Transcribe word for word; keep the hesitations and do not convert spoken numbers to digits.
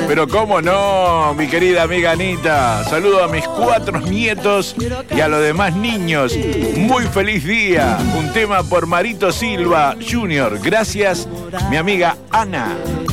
Pero cómo no, mi querida amiga Anita. Saludo a mis cuatro nietos y a los demás niños. Muy feliz día. Un tema por Marito Silva junior Gracias, mi amiga Ana.